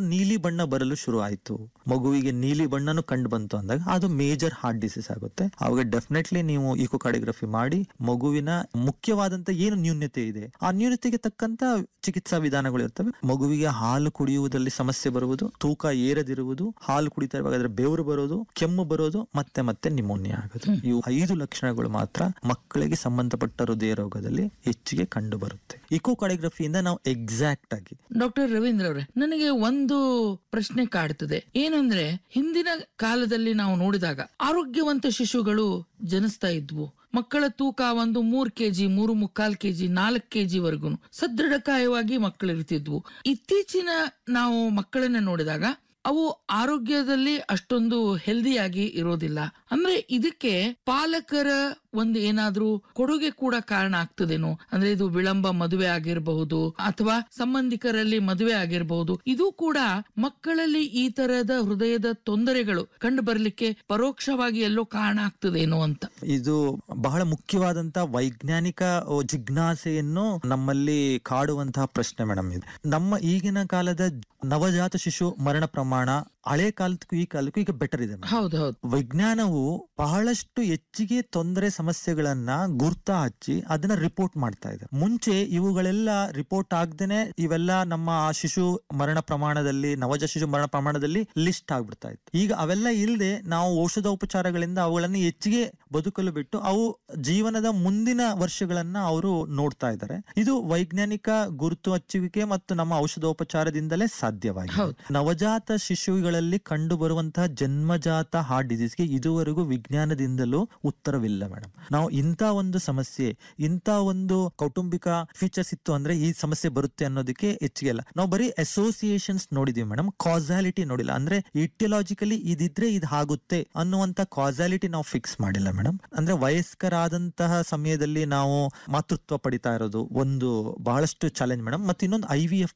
ನೀಲಿ ಬಣ್ಣ ಬರಲು ಶುರು ಆಯ್ತು, ಮಗುವಿಗೆ ನೀಲಿ ಬಣ್ಣನು ಕಂಡು ಬಂತು ಅಂದಾಗ ಅದು ಮೇಜರ್ ಹಾರ್ಟ್ ಡಿಸೀಸ್ ಆಗುತ್ತೆ. ಅವಾಗ ಡೆಫಿನೆಟ್ಲಿ ನೀವು ಇಕೋಕಾರ್ಡಿಯೋಗ್ರಫಿ ಮಾಡಿ ಮಗುವಿನ ಮುಖ್ಯವಾದಂತ ಏನು ನ್ಯೂನ್ಯತೆ ಇದೆ ಆ ನ್ಯೂನ್ಯತೆಗೆ ತಕ್ಕಂತ ಚಿಕಿತ್ಸಾ ವಿಧಾನಗಳು ಇರ್ತವೆ. ಮಗುವಿಗೆ ಹಾಲು ಕುಡಿಯುವುದರಲ್ಲಿ ಸಮಸ್ಯೆ ಬರುವುದು, ತೂಕ ಏರದಿರುವುದು, ಹಾಲು ಕುಡಿತಾ ಇರುವಾಗ ಬೆವರು ಬರೋದು, ಕೆಮ್ಮು ಬರೋದು, ಮತ್ತೆ ಮತ್ತೆ ನಿಮೋನಿಯಾ ಆಗೋದು, ಇವು 5 ಲಕ್ಷಣಗಳು ಮಾತ್ರ ಮಕ್ಕಳಿಗೆ ಸಂಬಂಧಪಟ್ಟ ಹೃದಯ ರೋಗದಲ್ಲಿ ಹೆಚ್ಚಿಗೆ ಕಂಡು ಬರುತ್ತೆ. ಇಕೋಕಾರ್ಡಿಯೋಗ್ರಫಿಯಿಂದ ನಾವು ಎಕ್ಸಾಕ್ಟ್ ಆಗಿ. ಡಾಕ್ಟರ್ ರವೀಂದ್ರ ಅವರೇ, ನನಗೆ ಒಂದು ಪ್ರಶ್ನೆ ಕಾಡ್ತದೆ. ಏನಂದ್ರೆ ಹಿಂದಿನ ಕಾಲದಲ್ಲಿ ನಾವು ನೋಡಿದಾಗ ಆರೋಗ್ಯವಂತ ಶಿಶುಗಳು ಜನಿಸ್ತಾ ಇದ್ವು. ಮಕ್ಕಳ ತೂಕ ಒಂದು 3 kg, 3.25 kg, 4 kg ವರೆಗೂ ಸದೃಢಕಾಯವಾಗಿ ಮಕ್ಕಳಿರ್ತಿದ್ವು. ಇತ್ತೀಚಿನ ನಾವು ಮಕ್ಕಳನ್ನ ನೋಡಿದಾಗ ಅವು ಆರೋಗ್ಯದಲ್ಲಿ ಅಷ್ಟೊಂದು ಹೆಲ್ದಿಯಾಗಿ ಇರೋದಿಲ್ಲ. ಅಂದ್ರೆ ಇದಕ್ಕೆ ಪಾಲಕರ ಒಂದು ಏನಾದ್ರೂ ಕೊಡುಗೆ ಕೂಡ ಕಾರಣ ಆಗ್ತದೇನೋ? ಅಂದ್ರೆ ಇದು ವಿಳಂಬ ಮದುವೆ ಆಗಿರಬಹುದು ಅಥವಾ ಸಂಬಂಧಿಕರಲ್ಲಿ ಮದುವೆ ಆಗಿರಬಹುದು. ಇದು ಕೂಡ ಮಕ್ಕಳಲ್ಲಿ ಈ ತರದ ಹೃದಯದ ತೊಂದರೆಗಳು ಕಂಡು ಬರ್ಲಿಕ್ಕೆ ಪರೋಕ್ಷವಾಗಿ ಎಲ್ಲೋ ಕಾರಣ ಆಗ್ತದೇನೋ ಅಂತ. ಇದು ಬಹಳ ಮುಖ್ಯವಾದಂತ ವೈಜ್ಞಾನಿಕ ಜಿಜ್ಞಾಸೆಯನ್ನು ನಮ್ಮಲ್ಲಿ ಕಾಡುವಂತಹ ಪ್ರಶ್ನೆ ಮೇಡಮ್. ಇದು ನಮ್ಮ ಈಗಿನ ಕಾಲದ ನವಜಾತ ಶಿಶು ಮರಣ ಪ್ರಮಾಣ ಹಳೆ ಕಾಲಕ್ಕೂ ಈ ಕಾಲಕ್ಕೂ ಈಗ ಬೆಟರ್ ಇದೆ. ಹೌದೌದು, ವಿಜ್ಞಾನವು ಬಹಳಷ್ಟು ಹೆಚ್ಚಿಗೆ ತೊಂದರೆ ಸಮಸ್ಯೆಗಳನ್ನ ಗುರ್ತ ಹಚ್ಚಿ ಅದನ್ನ ರಿಪೋರ್ಟ್ ಮಾಡ್ತಾ ಇದೆ. ಮುಂಚೆ ಇವುಗಳೆಲ್ಲ ರಿಪೋರ್ಟ್ ಆಗದೇನೆ ಇವೆಲ್ಲ ನಮ್ಮ ಶಿಶು ಮರಣ ಪ್ರಮಾಣದಲ್ಲಿ, ನವಜಾತ ಶಿಶು ಮರಣ ಪ್ರಮಾಣದಲ್ಲಿ ಲಿಸ್ಟ್ ಆಗ್ಬಿಡ್ತಾ ಇತ್ತು. ಈಗ ಅವೆಲ್ಲ ಇಲ್ಲದೆ ನಾವು ಔಷಧೋಪಚಾರಗಳಿಂದ ಅವುಗಳನ್ನು ಹೆಚ್ಚಿಗೆ ಬದುಕಲು ಬಿಟ್ಟು ಅವು ಜೀವನದ ಮುಂದಿನ ವರ್ಷಗಳನ್ನ ಅವರು ನೋಡ್ತಾ ಇದ್ದಾರೆ. ಇದು ವೈಜ್ಞಾನಿಕ ಗುರುತು ಹಚ್ಚುವಿಕೆ ಮತ್ತು ನಮ್ಮ ಔಷಧೋಪಚಾರದಿಂದಲೇ ಸಾಧ್ಯವಾಗಿದೆ. ನವಜಾತ ಶಿಶುಗಳಲ್ಲಿ ಕಂಡು ಬರುವಂತಹ ಜನ್ಮಜಾತ ಹಾರ್ಟ್ ಡಿಸೀಸ್ಗೆ ಇದುವರೆಗೂ ವಿಜ್ಞಾನದಿಂದಲೂ ಉತ್ತರವಿಲ್ಲ ಮೇಡಮ್. ನಾವು ಇಂಥ ಒಂದು ಸಮಸ್ಯೆ, ಇಂಥ ಒಂದು ಕೌಟುಂಬಿಕ ಫೀಚರ್ಸ್ ಇತ್ತು ಅಂದ್ರೆ ಈ ಸಮಸ್ಯೆ ಬರುತ್ತೆ ಅನ್ನೋದಕ್ಕೆ ಹೆಚ್ಚಿಗೆ ಅಲ್ಲ. ನಾವು ಬರೀ ಅಸೋಸಿಯೇಷನ್ಸ್ ನೋಡಿದೀವಿ ಮೇಡಮ್, ಕಾಸಾಲಿಟಿ ನೋಡಿಲ್ಲ. ಅಂದ್ರೆ ಇಟಿಯಾಲಜಿಕಲಿ ಇದಿದ್ರೆ ಇದು ಆಗುತ್ತೆ ಅನ್ನುವಂತ ಕಾಸಾಲಿಟಿ ನಾವು ಫಿಕ್ಸ್ ಮಾಡಿಲ್ಲ ಮೇಡಮ್. ಅಂದ್ರೆ ವಯಸ್ಕರಾದಂತಹ ಸಮಯದಲ್ಲಿ ನಾವು ಮಾತೃತ್ವ ಪಡಿತಾ ಇರೋದು ಒಂದು ಬಹಳಷ್ಟು ಚಾಲೆಂಜ್ ಮೇಡಮ್. ಮತ್ತೆ ಇನ್ನೊಂದು IVF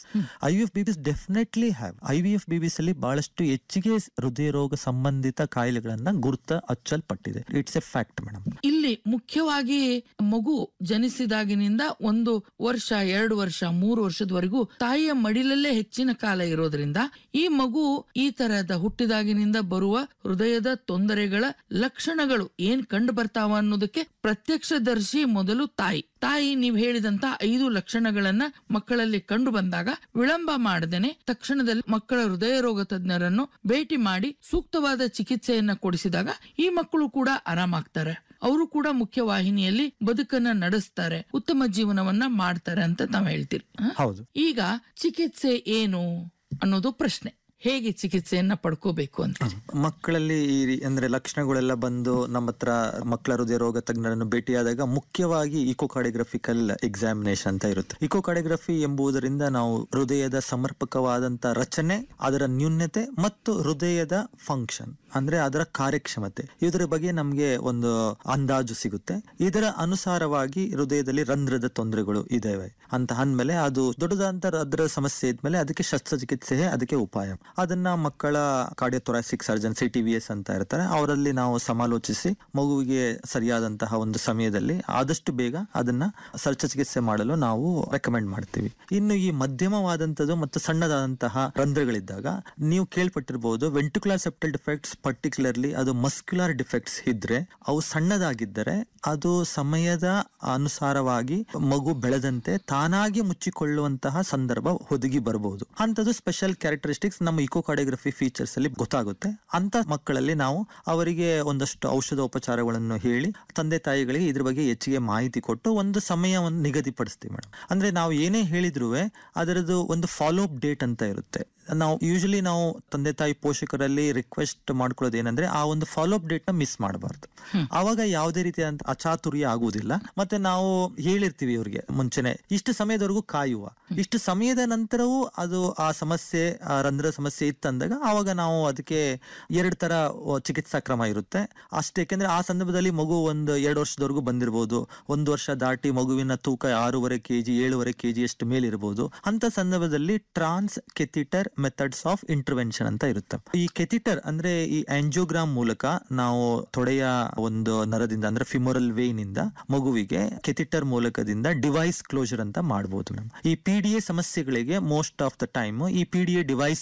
babies definitely have. IVF babies ಅಲ್ಲಿ ಬಹಳಷ್ಟು ಹೆಚ್ಚಿಗೆ ಹೃದಯ ರೋಗ ಸಂಬಂಧಿತ ಕಾಯಿಲೆಗಳನ್ನ ಗುರುತ ಹಚ್ಚಲ್ಪಟ್ಟಿದೆ. It's A fact madam. ಇಲ್ಲಿ ಮುಖ್ಯವಾಗಿ ಮಗು ಜನಿಸಿದಾಗಿನಿಂದ 1 ವರ್ಷ, 2 ವರ್ಷ, 3 ವರ್ಷದವರೆಗೂ ತಾಯಿಯ ಮಡಿಲಲ್ಲೇ ಹೆಚ್ಚಿನ ಕಾಲ ಇರೋದ್ರಿಂದ ಈ ಮಗು ಈ ತರಹದ ಹುಟ್ಟಿದಾಗಿನಿಂದ ಬರುವ ಹೃದಯದ ತೊಂದರೆಗಳ ಲಕ್ಷಣಗಳು ಏನ್ ಕಂಡು ಬರ್ತಾವ ಅನ್ನೋದಕ್ಕೆ ಪ್ರತ್ಯಕ್ಷದರ್ಶಿ ಮೊದಲು ತಾಯಿ ನೀವ್ ಹೇಳಿದಂತ 5 ಲಕ್ಷಣಗಳನ್ನ ಮಕ್ಕಳಲ್ಲಿ ಕಂಡು ಬಂದಾಗ ವಿಳಂಬ ಮಾಡದೇನೆ ತಕ್ಷಣದಲ್ಲಿ ಮಕ್ಕಳ ಹೃದಯ ರೋಗ ತಜ್ಞರನ್ನು ಭೇಟಿ ಮಾಡಿ ಸೂಕ್ತವಾದ ಚಿಕಿತ್ಸೆಯನ್ನ ಕೊಡಿಸಿದಾಗ ಈ ಮಕ್ಕಳು ಕೂಡ ಆರಾಮಾಗ್ತಾರೆ. ಅವರು ಕೂಡ ಮುಖ್ಯ ವಾಹಿನಿಯಲ್ಲಿ ಬದುಕನ್ನ ನಡೆಸ್ತಾರೆ, ಉತ್ತಮ ಜೀವನವನ್ನ ಮಾಡ್ತಾರೆ ಅಂತ ತಾವ್ ಹೇಳ್ತೀರಿ. ಈಗ ಚಿಕಿತ್ಸೆ ಏನು ಅನ್ನೋದು ಪ್ರಶ್ನೆ. ಹೇಗೆ ಚಿಕಿತ್ಸೆಯನ್ನ ಪಡ್ಕೋಬೇಕು ಅಂತ ಮಕ್ಕಳಲ್ಲಿ ಅಂದ್ರೆ ಲಕ್ಷಣಗಳೆಲ್ಲ ಬಂದು ನಮ್ಮ ಹತ್ರ ಮಕ್ಕಳ ಹೃದಯ ರೋಗ ತಜ್ಞರನ್ನು ಭೇಟಿಯಾದಾಗ ಮುಖ್ಯವಾಗಿ ಇಕೋಕಾರ್ಡಿಯೋಗ್ರಫಿಕಲ್ ಎಕ್ಸಾಮಿನೇಷನ್ ಅಂತ ಇರುತ್ತೆ. ಇಕೋಕಾರ್ಡಿಯೋಗ್ರಫಿ ಎಂಬುದರಿಂದ ನಾವು ಹೃದಯದ ಸಮರ್ಪಕವಾದಂತ ರಚನೆ, ಅದರ ನ್ಯೂನ್ಯತೆ ಮತ್ತು ಹೃದಯದ ಫಂಕ್ಷನ್ ಅಂದ್ರೆ ಅದರ ಕಾರ್ಯಕ್ಷಮತೆ, ಇದರ ಬಗ್ಗೆ ನಮ್ಗೆ ಒಂದು ಅಂದಾಜು ಸಿಗುತ್ತೆ. ಇದರ ಅನುಸಾರವಾಗಿ ಹೃದಯದಲ್ಲಿ ರಂಧ್ರದ ತೊಂದರೆಗಳು ಇದಾವೆ ಅಂತ ಅಂದ್ಮೇಲೆ ಅದು ದೊಡ್ಡದಾದಂತ ಅದರ ಸಮಸ್ಯೆ ಇದ್ಮೇಲೆ ಅದಕ್ಕೆ ಶಸ್ತ್ರಚಿಕಿತ್ಸೆ ಅದಕ್ಕೆ ಉಪಾಯ. ಅದನ್ನ ಮಕ್ಕಳ ಕಾರ್ಡಿಯೋಥೊರಾಸಿಕ್ ಸರ್ಜನ್ CTVS ಅಂತ ಇರ್ತಾರೆ, ಅವರಲ್ಲಿ ನಾವು ಸಮಾಲೋಚಿಸಿ ಮಗುವಿಗೆ ಸರಿಯಾದಂತಹ ಒಂದು ಸಮಯದಲ್ಲಿ ಆದಷ್ಟು ಬೇಗ ಅದನ್ನ ಶಸ್ತ್ರಚಿಕಿತ್ಸೆ ಮಾಡಲು ನಾವು ರೆಕಮೆಂಡ್ ಮಾಡ್ತೀವಿ. ಇನ್ನು ಈ ಮಧ್ಯಮವಾದಂತದ್ದು ಮತ್ತು ಸಣ್ಣದಾದಂತಹ ರಂಧ್ರಗಳಿದ್ದಾಗ ನೀವು ಕೇಳ್ಪಟ್ಟಿರಬಹುದು ವೆಂಟ್ರಿಕ್ಯುಲರ್ ಸೆಪ್ಟಲ್ ಡಿಫೆಕ್ಟ್ಸ್, ಪರ್ಟಿಕ್ಯುಲರ್ಲಿ ಅದು ಮಸ್ಕ್ಯುಲರ್ ಡಿಫೆಕ್ಟ್ಸ್ ಇದ್ರೆ, ಅವು ಸಣ್ಣದಾಗಿದ್ದರೆ ಅದು ಸಮಯದ ಅನುಸಾರವಾಗಿ ಮಗು ಬೆಳೆದಂತೆ ತಾನಾಗಿ ಮುಚ್ಚಿಕೊಳ್ಳುವಂತಹ ಸಂದರ್ಭ ಒದಗಿ ಬರಬಹುದು. ಅಂತದ್ದು ಸ್ಪೆಷಲ್ ಕ್ಯಾರೆಕ್ಟರಿಸ್ಟಿಕ್ಸ್ ನಮ್ಮ ಇಕೋಕಾರ್ಡಿಯೋಗ್ರಫಿ ಫೀಚರ್ಸ್ ಅಲ್ಲಿ ಗೊತ್ತಾಗುತ್ತೆ. ಅಂತ ಮಕ್ಕಳಲ್ಲಿ ನಾವು ಅವರಿಗೆ ಒಂದಷ್ಟು ಔಷಧೋಪಚಾರಗಳನ್ನು ಹೇಳಿ ತಂದೆ ತಾಯಿಗಳಿಗೆ ಇದ್ರ ಬಗ್ಗೆ ಹೆಚ್ಚಿಗೆ ಮಾಹಿತಿ ಕೊಟ್ಟು ಒಂದು ಸಮಯವನ್ನು ನಿಗದಿಪಡಿಸ್ತೀವಿ ಮೇಡಮ್. ಅಂದ್ರೆ ನಾವು ಏನೇ ಹೇಳಿದ್ರು ಅದರದ್ದು ಒಂದು ಫಾಲೋ ಅಪ್ ಡೇಟ್ ಅಂತ ಇರುತ್ತೆ. ನಾವು ಯೂಶಲಿ ನಾವು ತಂದೆ ತಾಯಿ ಪೋಷಕರಲ್ಲಿ ರಿಕ್ವೆಸ್ಟ್ ಮಾಡ್ಕೊಳ್ಳೋದು ಏನಂದ್ರೆ ಆ ಒಂದು ಫಾಲೋ ಅಪ್ ಡೇಟ್ ನ ಮಿಸ್ ಮಾಡಬಾರ್ದು. ಆವಾಗ ಯಾವುದೇ ರೀತಿಯಾದಂತ ಅಚಾತುರ್ಯ ಆಗುವುದಿಲ್ಲ. ಮತ್ತೆ ನಾವು ಹೇಳಿರ್ತೀವಿ ಇವ್ರಿಗೆ ಮುಂಚೆನೆ ಇಷ್ಟು ಸಮಯದವರೆಗೂ ಕಾಯುವ, ಇಷ್ಟು ಸಮಯದ ನಂತರವೂ ಅದು ಆ ಸಮಸ್ಯೆ, ರಂಧ್ರ ಸಮಸ್ಯೆ ಇತ್ತಂದಾಗ ಆವಾಗ ನಾವು ಅದಕ್ಕೆ 2 ತರ ಚಿಕಿತ್ಸಾ ಕ್ರಮ ಇರುತ್ತೆ ಅಷ್ಟೇ. ಯಾಕೆಂದ್ರೆ ಆ ಸಂದರ್ಭದಲ್ಲಿ ಮಗು 1-2 ವರ್ಷದವರೆಗೂ ಬಂದಿರಬಹುದು, 1 ವರ್ಷ ದಾಟಿ ಮಗುವಿನ ತೂಕ 6.5 kg 7.5 kg ಅಷ್ಟು ಮೇಲಿರಬಹುದು. ಅಂತ ಸಂದರ್ಭದಲ್ಲಿ ಟ್ರಾನ್ಸ್ ಕೆಥಿಟರ್ ಮೆಥಡ್ಸ್ ಆಫ್ ಇಂಟರ್ವೆನ್ಷನ್ ಅಂತ ಇರುತ್ತೆ. ಈ ಕೆಥಿಟರ್ ಅಂದ್ರೆ ಈ ಆಂಜಿಯೋಗ್ರಾಮ್ ಮೂಲಕ ನಾವು ತೊಡೆಯ ಒಂದು ನರದಿಂದ ಅಂದ್ರೆ ಫಿಮೋರಲ್ ವೇನ್ ಇಂದ ಮಗುವಿಗೆ ಕೆಥಿಟರ್ ಮೂಲಕದಿಂದ ಡಿವೈಸ್ ಕ್ಲೋಜರ್ ಅಂತ ಮಾಡಬಹುದು. ಈ PDA ಸಮಸ್ಯೆಗಳಿಗೆ ಮೋಸ್ಟ್ ಆಫ್ ದ ಟೈಮ್ ಈ PDA ಡಿವೈಸ್